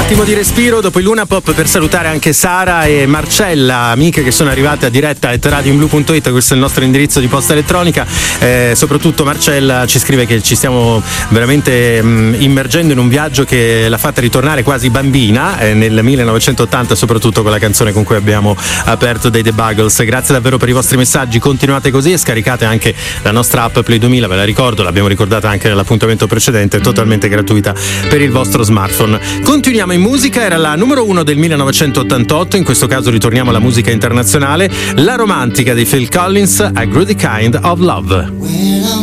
attimo di respiro dopo il Luna Pop per salutare anche Sara e Marcella, amiche che sono arrivate a diretta a radioinblu.it. Questo è il nostro indirizzo di posta elettronica. Soprattutto Marcella ci scrive che ci stiamo veramente immergendo in un viaggio che l'ha fatta ritornare quasi bambina nel 1980, soprattutto con la canzone con cui abbiamo aperto dei The Buggles. Grazie davvero per i vostri messaggi, continuate così e scaricate anche la nostra app Play 2000, ve la ricordo, l'abbiamo ricordata anche nell'appuntamento precedente, totalmente gratuita per il vostro smartphone. Continuiamo in musica, era la numero 1 del 1988, in questo caso ritorniamo alla musica internazionale, la romantica di Phil Collins, A Groovy Kind of Love.